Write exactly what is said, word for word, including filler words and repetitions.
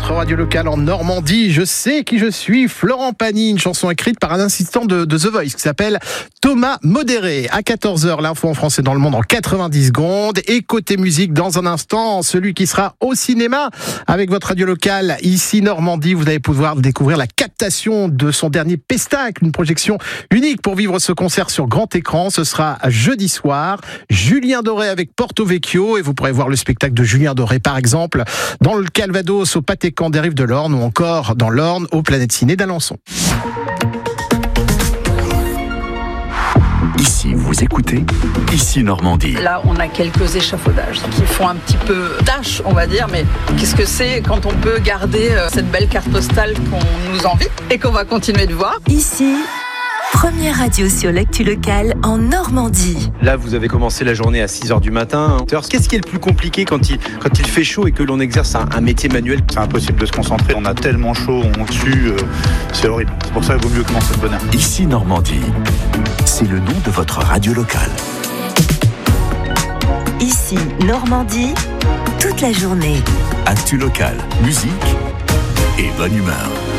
votre radio locale en Normandie. Je sais qui je suis, Florent Pagny, une chanson écrite par un assistant de, de The Voice qui s'appelle Thomas Modéré. À quatorze heures, l'info en français dans le monde en quatre-vingt-dix secondes. Et côté musique, dans un instant, celui qui sera au cinéma avec votre radio locale ici Normandie. Vous allez pouvoir découvrir la captation de son dernier Pestacle, une projection unique pour vivre ce concert sur grand écran. Ce sera jeudi soir. Julien Doré avec Porto Vecchio, et vous pourrez voir le spectacle de Julien Doré par exemple dans le Calvados au Pâté-Camp des Rives de l'Orne, ou encore dans l'Orne au Planète Ciné d'Alençon. Ici, vous écoutez Ici Normandie. Là, on a quelques échafaudages qui font un petit peu tâche, on va dire, mais qu'est-ce que c'est quand on peut garder cette belle carte postale qu'on nous envie et qu'on va continuer de voir. Ici, première radio sur l'actu locale en Normandie. Là, vous avez commencé la journée à six heures du matin. Qu'est-ce qui est le plus compliqué quand il, quand il fait chaud et que l'on exerce un, un métier manuel? C'est impossible de se concentrer. On a tellement chaud, on tue, euh, c'est horrible. C'est pour ça qu'il vaut mieux commencer de bonne heure. Ici Normandie, c'est le nom de votre radio locale. Ici Normandie, toute la journée. Actu locale, musique et bonne humeur.